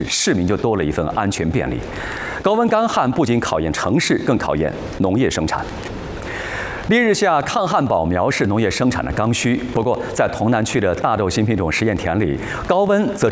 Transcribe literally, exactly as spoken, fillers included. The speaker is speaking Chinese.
市民就多了一份安全便利。高温干旱不仅考验城市，更考验农业生产。烈日下，抗旱保苗是农业生产的刚需。不过，在潼南区的大豆新品种实验田里，高温则